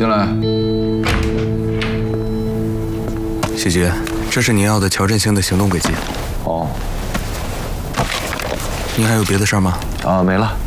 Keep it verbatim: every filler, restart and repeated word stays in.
进来。 许局，这是您要的乔振兴的行动轨迹。 哦。 您还有别的事儿吗？ 啊，没了。